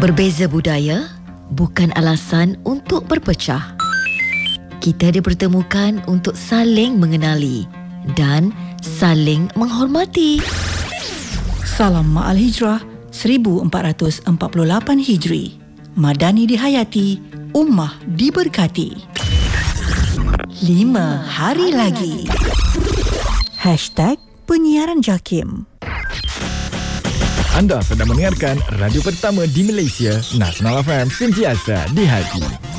Berbeza budaya bukan alasan untuk berpecah. Kita dipertemukan untuk saling mengenali dan saling menghormati. Salam Ma'al Hijrah 1448 Hijri. Madani dihayati, ummah diberkati. 5 hari lagi. #Penyiaran JAKIM. Anda sedang mendengarkan radio pertama di Malaysia, Nasional FM, sentiasa di hati.